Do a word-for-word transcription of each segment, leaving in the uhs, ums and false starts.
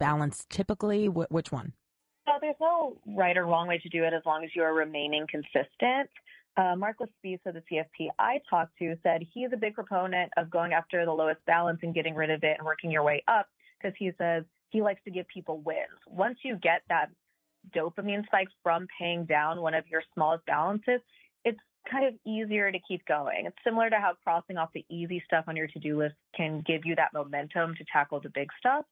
balance typically? Wh- which one? So there's no right or wrong way to do it as long as you are remaining consistent. Uh, Mark Laspisa, the C F P I talked to, said he's a big proponent of going after the lowest balance and getting rid of it and working your way up because he says he likes to give people wins. Once you get that dopamine spike from paying down one of your smallest balances, it's kind of easier to keep going. It's similar to how crossing off the easy stuff on your to-do list can give you that momentum to tackle the big stuff.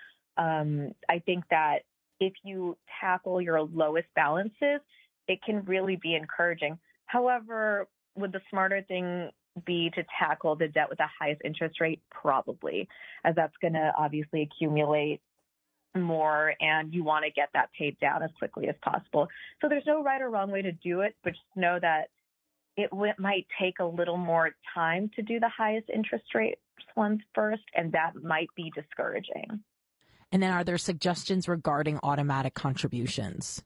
Um, I think that if you tackle your lowest balances, it can really be encouraging. However, would the smarter thing be to tackle the debt with the highest interest rate? Probably, as that's going to obviously accumulate more and you want to get that paid down as quickly as possible. So there's no right or wrong way to do it, but just know that it w- might take a little more time to do the highest interest rate ones first, and that might be discouraging. And then are there suggestions regarding automatic contributions?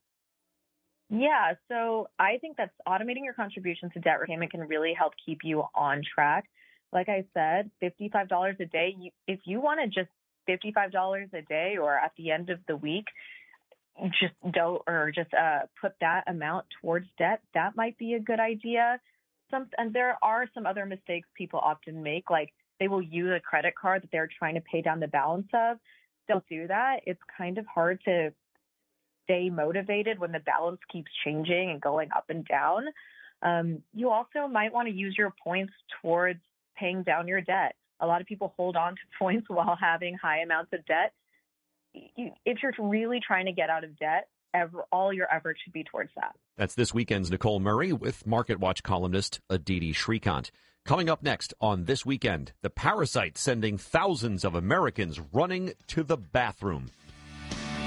Yeah, so I think that automating your contributions to debt repayment can really help keep you on track. Like I said, fifty-five dollars a day, you, if you want to just fifty-five dollars a day or at the end of the week, just don't or just uh, put that amount towards debt, that might be a good idea. Some and there are some other mistakes people often make, like they will use a credit card that they're trying to pay down the balance of. Don't do that. It's kind of hard to stay motivated when the balance keeps changing and going up and down. Um, you also might want to use your points towards paying down your debt. A lot of people hold on to points while having high amounts of debt. You, if you're really trying to get out of debt, ever, all your effort should be towards that. That's this weekend's Nicole Murray with Market Watch columnist Aditi Shrikant. Coming up next on This Weekend, the parasite sending thousands of Americans running to the bathroom.